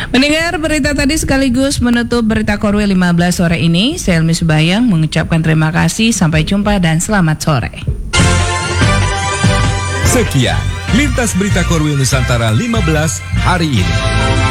Mendengar berita tadi sekaligus menutup berita Korwil 15 sore ini. Saya Elmi Subayang mengucapkan terima kasih, sampai jumpa dan selamat sore. Sekian Lintas Berita Korwil Nusantara 15 hari ini.